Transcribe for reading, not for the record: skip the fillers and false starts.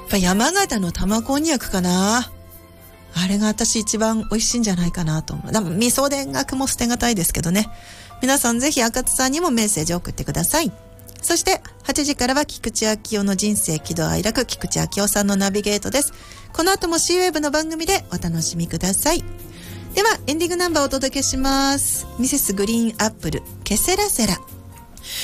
ぱ山形の玉こんにゃくかな。あれが私一番美味しいんじゃないかなと思う。でも味噌田楽も捨てがたいですけどね。皆さんぜひ赤津さんにもメッセージを送ってください。そして8時からは菊池昭夫の人生喜怒哀楽、菊池昭夫さんのナビゲートです。この後も C ウェーブの番組でお楽しみください。ではエンディングナンバーをお届けします。ミセスグリーンアップル、ケセラセラ。